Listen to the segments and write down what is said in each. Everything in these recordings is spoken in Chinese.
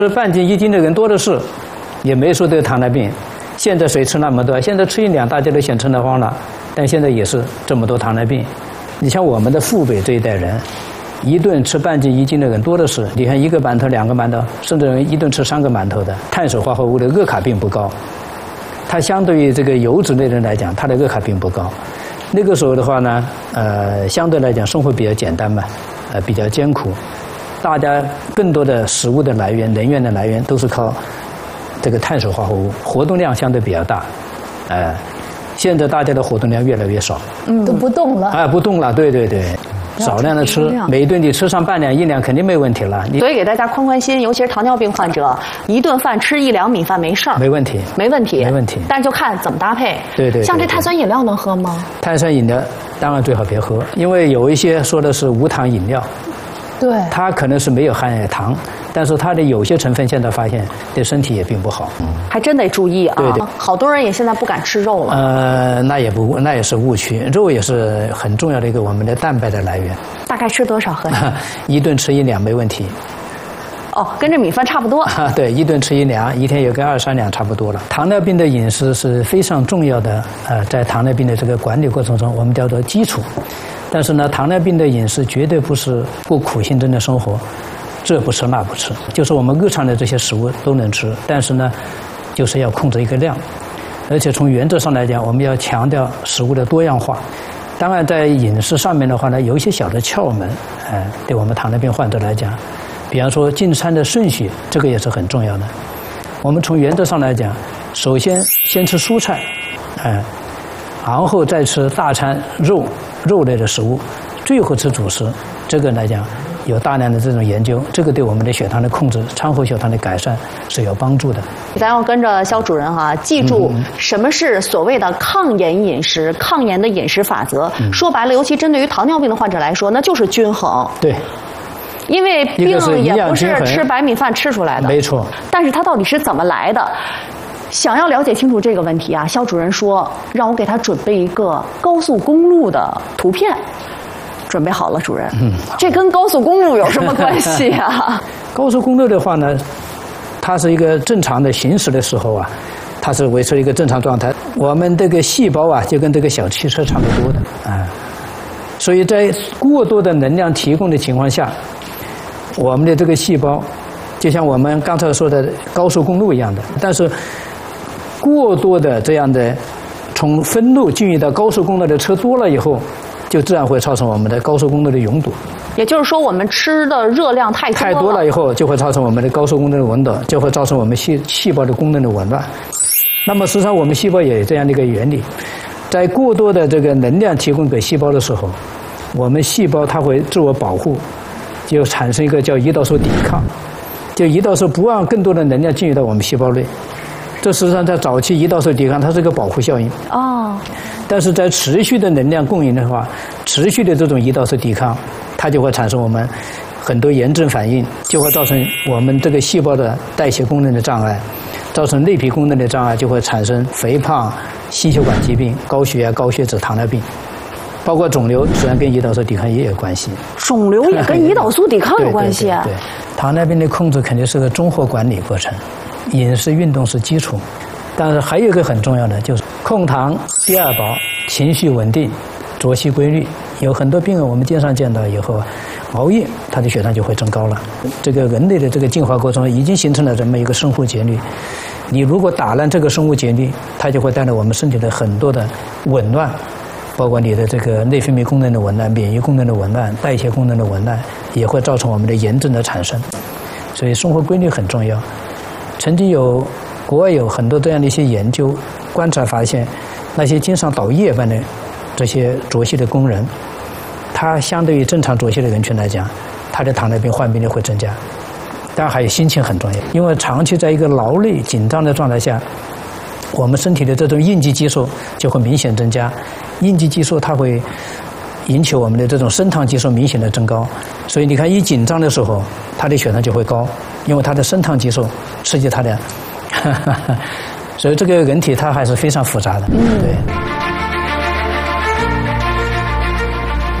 半斤1斤的人多的是，也没说这个糖尿病。现在谁吃那么多？现在吃1两大家都嫌吃得慌了，但现在也是这么多糖尿病。你像我们的父辈这一代人，一顿吃半斤1斤的人多的是。你看1个馒头、2个馒头，甚至一顿吃3个馒头的，碳水化合物的恶卡并不高。它相对于这个油脂类人来讲，它的恶卡并不高。那个时候的话呢，相对来讲生活比较简单嘛，比较艰苦。大家更多的食物的来源、能源的来源都是靠这个碳水化合物，活动量相对比较大，现在大家的活动量越来越少， 都不动了， 不动了，对对对，少量的吃，每一顿你吃上半两1两肯定没问题了。 所以给大家宽心，尤其是糖尿病患者，一顿饭吃1两米饭没事儿， 没问题， 没问题， 没问题。 但是就看怎么搭配。 对对。 像这碳酸饮料能喝吗？ 碳酸饮料当然最好别喝，因为有一些说的是无糖饮料。 对， 它可能是没有含糖，但是它的有些成分现在发现对身体也并不好。 还真得注意啊！ 对对， 好多人也现在不敢吃肉了。 那也是误区，肉也是很重要的一个我们的蛋白的来源。 大概吃多少合适？ 一顿吃1两没问题。 哦，跟这米饭差不多。 对，一顿吃1两，一天有个2、3两差不多了。糖尿病的饮食是非常重要的，在糖尿病的这个管理过程中，我们叫做基础。但是呢，糖尿病的饮食绝对不是过苦行僧的生活，这不吃那不吃，就是我们日常的这些食物都能吃，但是呢，就是要控制一个量，而且从原则上来讲，我们要强调食物的多样化。当然，在饮食上面的话呢，有一些小的窍门，对我们糖尿病患者来讲，比方说进餐的顺序，这个也是很重要的。我们从原则上来讲，首先先吃蔬菜，然后再吃大餐肉类的食物，最后吃主食。这个来讲有大量的这种研究，这个对我们的血糖的控制、餐后血糖的改善是有帮助的。 咱要跟着肖主任记住什么是所谓的抗炎饮食、抗炎的饮食法则。说白了，尤其针对于糖尿病的患者来说，那就是均衡。 对。 因为病也不是吃白米饭吃出来的， 没错。 但是它到底是怎么来的？想要了解清楚这个问题啊，肖主任说让我给他准备一个高速公路的图片。准备好了，主任。这跟高速公路有什么关系啊？ 高速公路的话呢，它是一个正常的行驶的时候它是维持一个正常状态。我们这个细胞就跟这个小汽车差不多的所以在过多的能量提供的情况下，我们的这个细胞就像我们刚才说的高速公路一样的，但是过多的这样的从分路进入到高速公路的车多了以后，就自然会造成我们的高速公路的拥堵。 也就是说，我们吃的热量太多了以后，就会造成我们的高速公路的紊乱，就会造成我们细胞的功能的紊乱。那么实际上我们细胞也有这样的一个原理，在过多的这个能量提供给细胞的时候，我们细胞它会自我保护，就产生一个叫胰岛素抵抗，就胰岛素不让更多的能量进入到我们细胞内。这实际上在早期胰岛素抵抗它是一个保护效应。但是在持续的能量供应的话，持续的这种胰岛素抵抗，它就会产生我们很多炎症反应，就会造成我们这个细胞的代谢功能的障碍，造成内皮功能的障碍，就会产生肥胖、心血管疾病、高血压、高血脂、糖尿病，包括肿瘤，实际上跟胰岛素抵抗也有关系。 肿瘤也跟胰岛素抵抗有关系啊？ 对，糖尿病的控制肯定是个综合管理过程，饮食运动是基础，但是还有一个很重要的就是控糖、第二宝、情绪稳定、作息规律。有很多病人我们经常见到以后熬夜，他的血糖就会增高了。这个人类的这个进化过程中已经形成了这么一个生物节律，你如果打乱这个生物节律，它就会带来我们身体的很多的紊乱，包括你的这个内分泌功能的紊乱、免疫功能的紊乱、代谢功能的紊乱，也会造成我们的炎症的产生。所以生活规律很重要。曾经国外有很多这样的一些研究观察发现，那些经常倒夜班的这些作息的工人，他相对于正常作息的人群来讲，他的糖尿病患病率会增加。当然还有心情很重要，因为长期在一个劳累紧张的状态下，我们身体的这种应激激素就会明显增加。应激激素它会引起我们的这种升糖激素明显的增高，所以你看一紧张的时候，他的血糖就会高，因为他的升糖激素刺激他的所以这个人体它还是非常复杂的。对。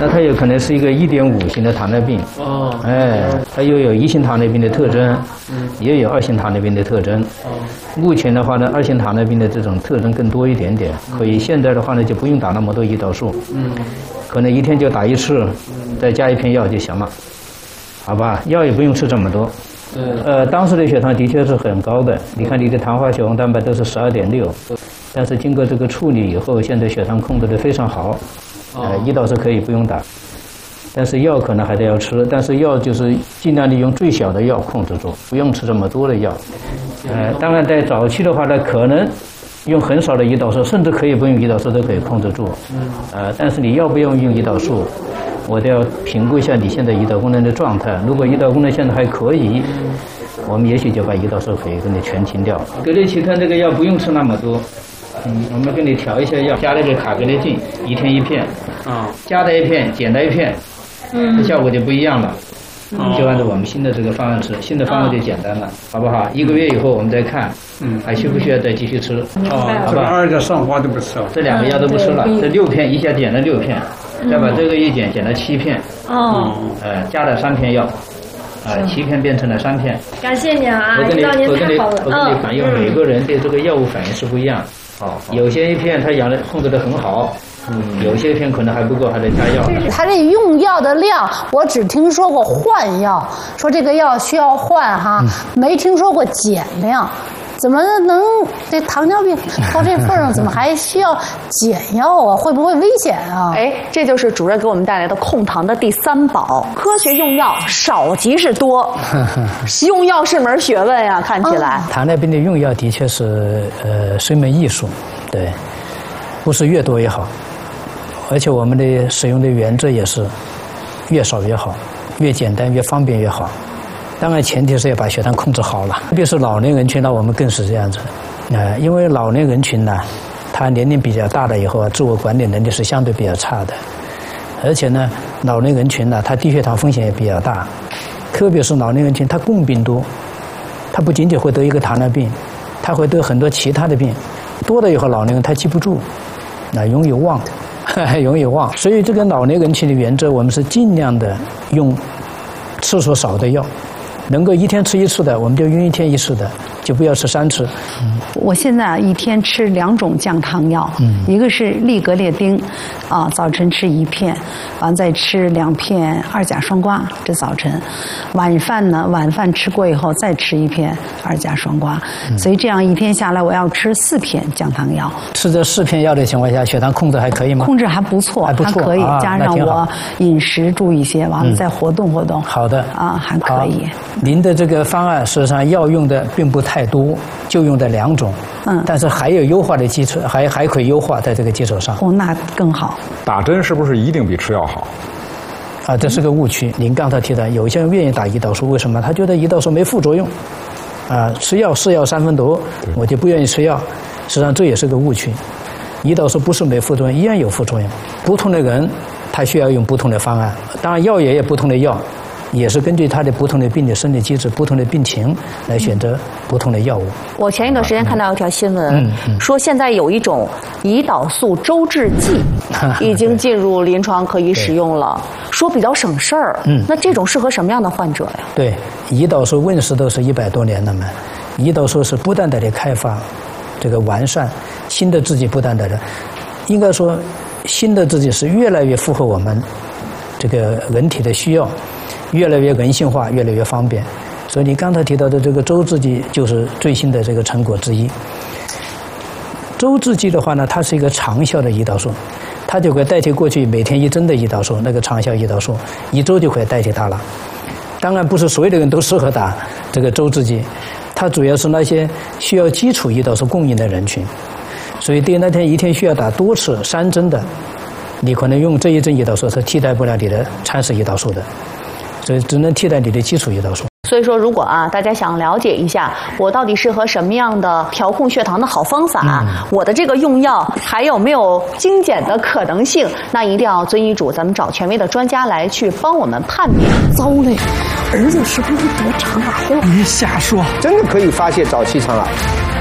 那它有可能是一个1.5型的糖尿病。哦。哎，它又有1型糖尿病的特征，也有2型糖尿病的特征。目前的话呢，2型糖尿病的这种特征更多一点点，所以现在的话呢就不用打那么多胰岛素。可能1天就打1次，再加1片药就行了，好吧？药也不用吃这么多。当时的血糖的确是很高的，你看你的糖化血红蛋白都是12.6，但是经过这个处理以后，现在血糖控制得非常好。胰岛素可以不用打，但是药可能还得要吃，但是药就是尽量利用最小的药控制住，不用吃这么多的药。当然在早期的话呢，可能用很少的胰岛素，甚至可以不用胰岛素都可以控制住。但是你要不要用胰岛素，我都要评估一下你现在胰岛功能的状态。如果胰岛功能现在还可以，我们也许就把胰岛素可以给你全停掉。格列齐特这个药不用吃那么多。我们给你调一下药，加了个卡格列净，1天1片，加的1片，减的1片，效果就不一样了。就按照我们新的这个方案吃，新的方案就简单了，好不好？1个月以后我们再看，还需不需要再继续吃？ 好吧。2个上花都不吃了， 这2个药都不吃了，这6片一下减了6片，再把这个一减，减了7片，加了3片药。7片变成了3片。 感谢你啊，指导您太好了。 我跟你反映，每个人对这个药物反应是不一样。有些片它控制得很好，有些片可能还不够，还得加药。 他这用药的量，我只听说过换药，说这个药需要换哈，没听说过减量。怎么能这糖尿病到这份上，怎么还需要减药啊？会不会危险啊？ 这就是主任给我们带来的控糖的第3宝。科学用药，少即是多，用药是门学问呀，看起来。 糖尿病的用药的确是是一门艺术，对，不是越多越好，而且我们的使用的原则也是越少越好，越简单越方便越好。当然，前提是要把血糖控制好了。特别是老年人群呢，我们更是这样子。因为老年人群呢，他年龄比较大了以后啊，自我管理能力是相对比较差的，而且呢，老年人群呢，他低血糖风险也比较大。特别是老年人群，他共病多，他不仅仅会得一个糖尿病，他会得很多其他的病。多了以后，老年人他记不住，容易忘，容易忘。所以这个老年人群的原则，我们是尽量的用次数少的药。能够1天吃1次的，我们就用1天1次的，就不要吃3次。 我现在1天吃2种降糖药，一个是利格列丁，早晨吃1片，完再吃2片2甲双胍，这早晨。晚饭吃过以后再吃1片2甲双胍，所以这样1天下来我要吃4片降糖药。 吃这4片药的情况下，血糖控制还可以吗？ 控制还不错，还可以，加上我饮食注意些，完了再活动活动。 好的， 还可以。 您的这个方案事实上药用的并不太多，就用的2种，但是还有优化的基础，还可以优化在这个基础上。 那更好。 打针是不是一定比吃药好？ 这是个误区。您刚才提到，有些人愿意打胰岛素，为什么？他觉得胰岛素没副作用，吃药是药3分毒，我就不愿意吃药。实际上这也是个误区。胰岛素不是没副作用，依然有副作用。不同的人，他需要用不同的方案。当然，药也有不同的药。也是根据他的不同的病理生理机制、不同的病情来选择不同的药物。 我前一段时间看到一条新闻，说现在有一种胰岛素周制剂已经进入临床可以使用了，说比较省事儿。那这种适合什么样的患者呀？ 对，胰岛素问世都是100多年了嘛，胰岛素是不断的开发、这个完善，新的制剂不断的，应该说新的制剂是越来越符合我们这个人体的需要。越来越人性化，越来越方便，所以你刚才提到的这个周制剂就是最新的这个成果之一。周制剂的话呢，它是一个长效的胰岛素，它就可以代替过去每天1针的胰岛素，那个长效胰岛素1周就可以代替它了。当然不是所有的人都适合打这个周制剂，它主要是那些需要基础胰岛素供应的人群，所以对那天1天需要打多次3针的，你可能用这1针胰岛素是替代不了你的餐食胰岛素的。所以只能替代你的基础胰岛素。 所以说，如果大家想了解一下我到底适合什么样的调控血糖的好方法，我的这个用药还有没有精简的可能性，那一定要遵医嘱，咱们找权威的专家来去帮我们判别。 糟嘞，儿子是不是得肠癌了？ 别瞎说， 真的可以发现早期肠癌。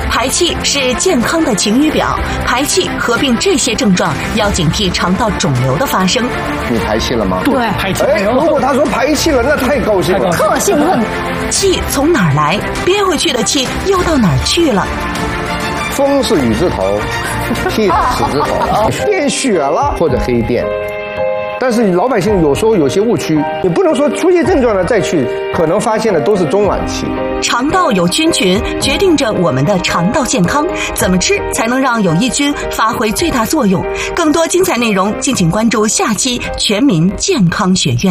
排气是健康的晴雨表，排气合并这些症状，要警惕肠道肿瘤的发生。 你排气了吗？ 对，排气。 如果他说排气了，那太高兴了。 特兴奋。 气从哪儿来？憋回去的气又到哪儿去了？ 风是雨字头，气是死字头，变血了或者黑变。但是老百姓有时候有些误区，你不能说出现症状了再去，可能发现的都是中晚期。 肠道有菌群，决定着我们的肠道健康。怎么吃才能让有益菌发挥最大作用？更多精彩内容，敬请关注下期全民健康学院。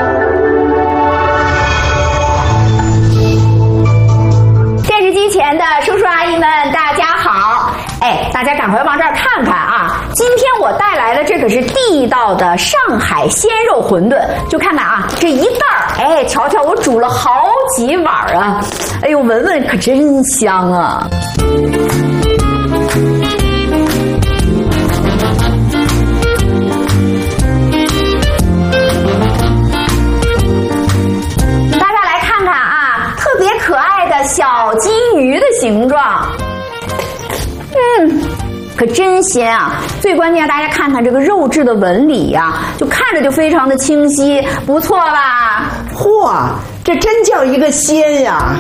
电视机前的叔叔阿姨们，大家好！大家赶快往这儿看看啊！今天我带来的这可是地道的上海鲜肉馄饨，就看看啊，这一袋儿，瞧瞧我煮了好几碗啊！哎呦，闻闻可真香啊！大家来看看啊，特别可爱的小金鱼的形状。可真鲜啊！最关键，大家看看这个肉质的纹理呀，就看着就非常的清晰，不错吧？ 嚯，这真叫一个鲜呀！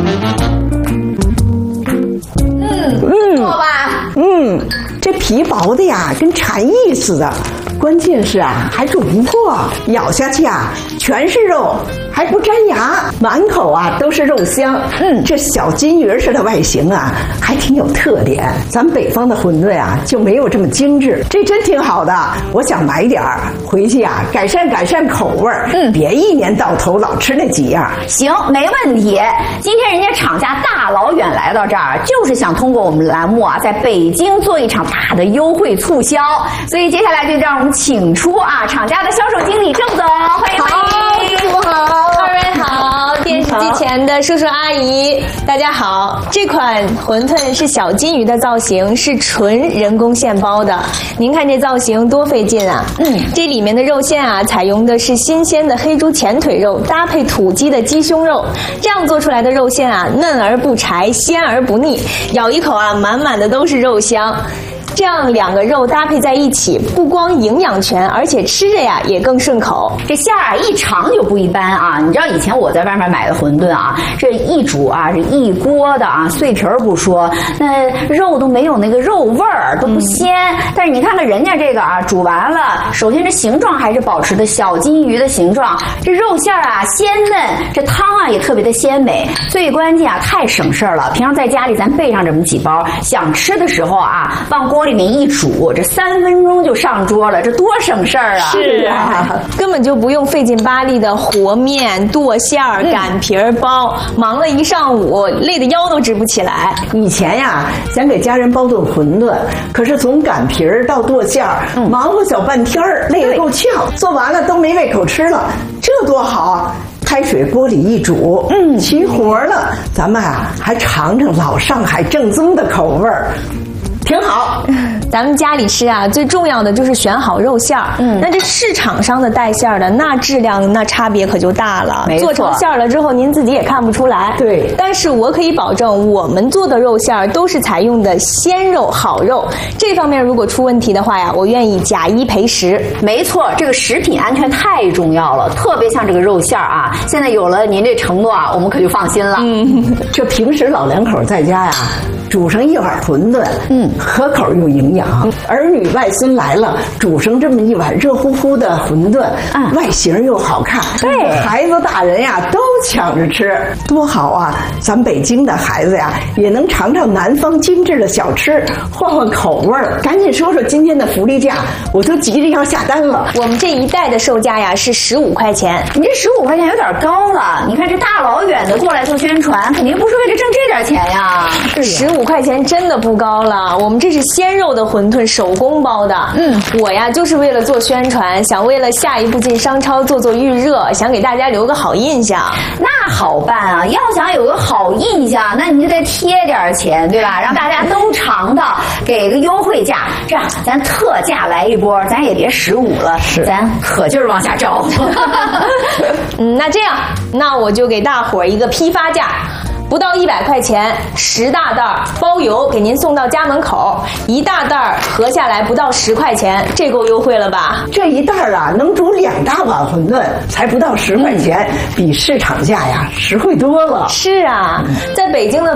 不错吧？ 这皮薄的呀，跟蝉翼似的。关键是啊，还煮不破，咬下去啊，全是肉，还不粘牙，满口啊都是肉香。这小金鱼似的外形啊，还挺有特点。咱北方的馄饨啊，就没有这么精致，这真挺好的。我想买点儿回去啊，改善口味儿。别一年到头老吃那几样。 行，没问题。今天人家厂家大老远来到这儿，就是想通过我们栏目啊，在北京做一场大的优惠促销。所以接下来就让我们请出啊厂家的销售经理郑总，欢迎。 师傅好，二位好，电视机前的叔叔阿姨大家好。这款馄饨是小金鱼的造型，是纯人工现包的。您看这造型多费劲啊！这里面的肉馅啊，采用的是新鲜的黑猪前腿肉，搭配土鸡的鸡胸肉，这样做出来的肉馅啊，嫩而不柴，鲜而不腻，咬一口啊，满满的都是肉香。这样两个肉搭配在一起，不光营养全，而且吃着呀也更顺口。 这馅儿啊一尝就不一般啊！你知道以前我在外面买的馄饨啊，这一煮啊，这一锅的啊，碎皮儿不说，那肉都没有那个肉味儿，都不鲜。但是你看看人家这个啊，煮完了，首先这形状还是保持的小金鱼的形状，这肉馅儿啊鲜嫩，这汤啊也特别的鲜美。最关键啊，太省事儿了。平常在家里咱备上这么几包，想吃的时候啊，往锅里面一煮，这3分钟就上桌了，这多省事儿啊！ 是啊，根本就不用费劲巴力的和面、剁馅儿、擀皮儿、包，忙了一上午，累得腰都直不起来。 以前呀，想给家人包顿馄饨，可是从擀皮儿到剁馅儿，忙活小半天儿，累得够呛，做完了都没胃口吃了，这多好啊！开水锅里一煮，齐活了。咱们啊，还尝尝老上海正宗的口味儿。挺好， 咱们家里吃啊，最重要的就是选好肉馅儿。那这市场上的带馅儿的，那质量那差别可就大了。做成馅儿了之后，您自己也看不出来。 对， 但是我可以保证，我们做的肉馅儿都是采用的鲜肉、好肉。这方面如果出问题的话呀，我愿意假一赔10。 没错，这个食品安全太重要了，特别像这个肉馅儿啊。现在有了您这承诺啊，我们可就放心了。 这平时老两口在家呀，煮上一碗馄饨，可口又营养。儿女外孙来了，煮上这么一碗热乎乎的馄饨，外形又好看，对，孩子大人呀都抢着吃，多好啊！咱北京的孩子呀，也能尝尝南方精致的小吃，换换口味儿。赶紧说说今天的福利价，我都急着要下单了。 我们这一袋的售价呀是15块钱， 你这15块钱有点高了。你看这大老远的过来做宣传，肯定不是为了挣这点钱呀。 15块钱真的不高了，我们这是鲜肉的馄饨，手工包的。我呀就是为了做宣传，想为了下一步进商超做预热，想给大家留个好印象。 那好办啊，要想有个好印象，那你就得贴点钱，对吧？让大家都尝到，给个优惠价。这样咱特价来一波，咱也别15了，咱可劲儿往下招。 那这样，那我就给大伙儿一个批发价。 不到100块钱，10大袋儿包邮给您送到家门口，1大袋儿合下来不到10块钱，这够优惠了吧？ 这一袋儿啊，能煮2大碗馄饨，才不到10块钱，比市场价呀实惠多了。 是啊，在北京的